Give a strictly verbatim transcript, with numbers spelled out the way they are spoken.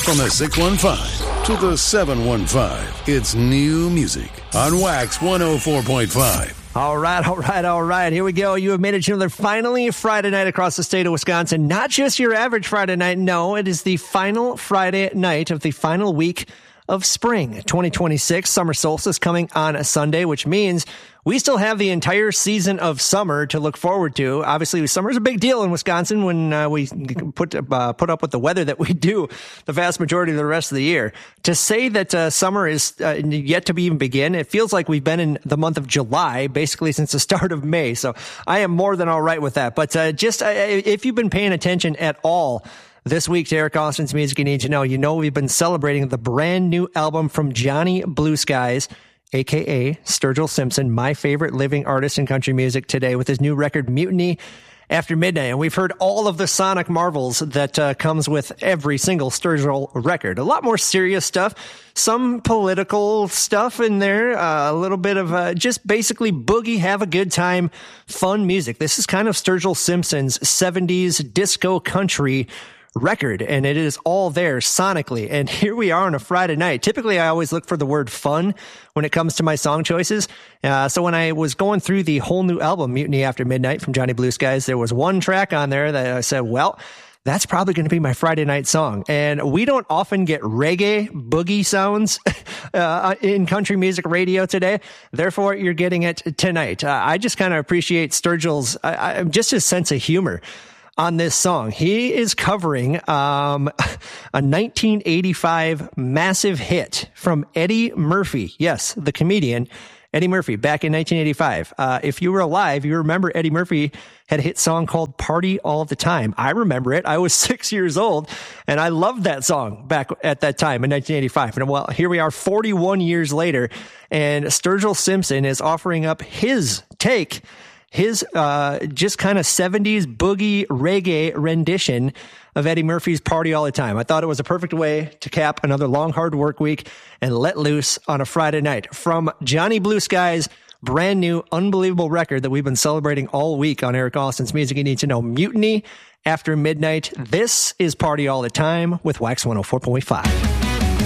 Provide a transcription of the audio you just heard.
From the six one five to the seven one five, it's new music on Wax one oh four point five. All right, all right, all right. Here we go. You have made it to another finally Friday night across the state of Wisconsin. Not just your average Friday night. No, it is the final Friday night of the final week of spring twenty twenty-six. Summer solstice coming on a Sunday, which means we still have the entire season of summer to look forward to. Obviously, summer is a big deal in Wisconsin when uh, we put uh, put up with the weather that we do the vast majority of the rest of the year. To say that uh, summer is uh, yet to be even begin, it feels like we've been in the month of July, basically since the start of May. So I am more than all right with that. But uh, just uh, if you've been paying attention at all this week to Eric Austin's Music You Need to Know, you know we've been celebrating the brand new album from Johnny Blue Skies, a k a. Sturgill Simpson, my favorite living artist in country music today, with his new record, Mutiny After Midnight. And we've heard all of the sonic marvels that uh, comes with every single Sturgill record. A lot more serious stuff, some political stuff in there, uh, a little bit of uh, just basically boogie, have a good time, fun music. This is kind of Sturgill Simpson's seventies disco country record, and it is all there sonically. And here we are on a Friday night. Typically, I always look for the word fun when it comes to my song choices. Uh, so when I was going through the whole new album, Mutiny After Midnight from Johnny Blue Skies, there was one track on there that I said, well, that's probably going to be my Friday night song. And we don't often get reggae boogie sounds uh, in country music radio today. Therefore, you're getting it tonight. Uh, I just kind of appreciate Sturgill's, uh, just his sense of humor on this song. He is covering um, a nineteen eighty-five massive hit from Eddie Murphy. Yes, the comedian Eddie Murphy, back in nineteen eighty-five. Uh, if you were alive, you remember Eddie Murphy had a hit song called Party All the Time. I remember it. I was six years old, and I loved that song back at that time in nineteen eighty-five. And well, here we are forty-one years later, and Sturgill Simpson is offering up his take, his uh, just kind of seventies boogie reggae rendition of Eddie Murphy's Party All the Time. I thought it was a perfect way to cap another long, hard work week and let loose on a Friday night. From Johnny Blue Skies' brand new, unbelievable record that we've been celebrating all week on Eric Austin's Music You Need to Know, Mutiny After Midnight. This is Party All the Time with Wax one oh four point five.